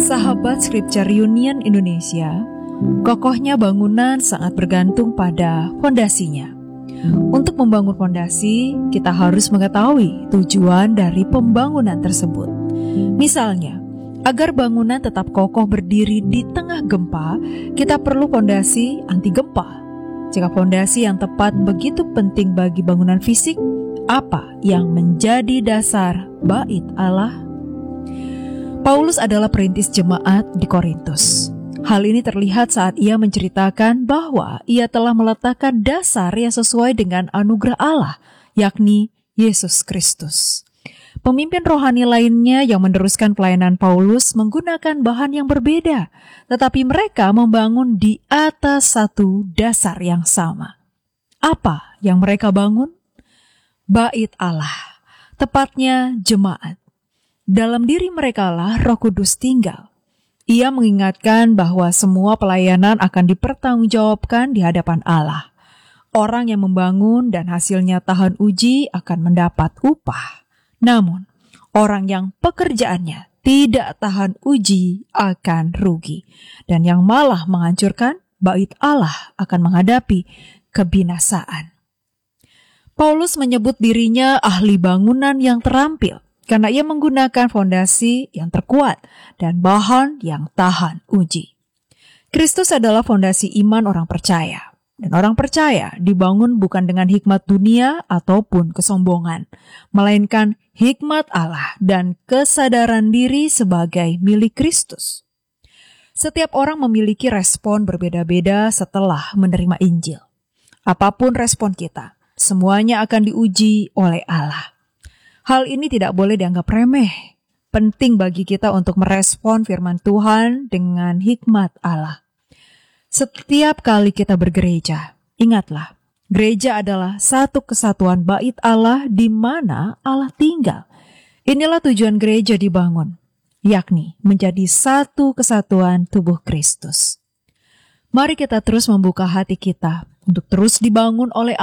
Sahabat Scripture Union Indonesia, kokohnya bangunan sangat bergantung pada fondasinya. Untuk membangun fondasi, kita harus mengetahui tujuan dari pembangunan tersebut. Misalnya, agar bangunan tetap kokoh berdiri di tengah gempa, kita perlu fondasi anti gempa. Jika fondasi yang tepat begitu penting bagi bangunan fisik, apa yang menjadi dasar bait Allah? Paulus adalah perintis jemaat di Korintus. Hal ini terlihat saat ia menceritakan bahwa ia telah meletakkan dasar yang sesuai dengan anugerah Allah, yakni Yesus Kristus. Pemimpin rohani lainnya yang meneruskan pelayanan Paulus menggunakan bahan yang berbeda, tetapi mereka membangun di atas satu dasar yang sama. Apa yang mereka bangun? Bait Allah, tepatnya jemaat. Dalam diri merekalah Roh Kudus tinggal. Ia mengingatkan bahwa semua pelayanan akan dipertanggungjawabkan di hadapan Allah. Orang yang membangun dan hasilnya tahan uji akan mendapat upah. Namun, orang yang pekerjaannya tidak tahan uji akan rugi. Dan yang malah menghancurkan, bait Allah akan menghadapi kebinasaan. Paulus menyebut dirinya ahli bangunan yang terampil, karena ia menggunakan fondasi yang terkuat dan bahan yang tahan uji. Kristus adalah fondasi iman orang percaya. Dan orang percaya dibangun bukan dengan hikmat dunia ataupun kesombongan, melainkan hikmat Allah dan kesadaran diri sebagai milik Kristus. Setiap orang memiliki respon berbeda-beda setelah menerima Injil. Apapun respon kita, semuanya akan diuji oleh Allah. Hal ini tidak boleh dianggap remeh. Penting bagi kita untuk merespon firman Tuhan dengan hikmat Allah. Setiap kali kita bergereja, ingatlah, gereja adalah satu kesatuan bait Allah di mana Allah tinggal. Inilah tujuan gereja dibangun, yakni menjadi satu kesatuan tubuh Kristus. Mari kita terus membuka hati kita untuk terus dibangun oleh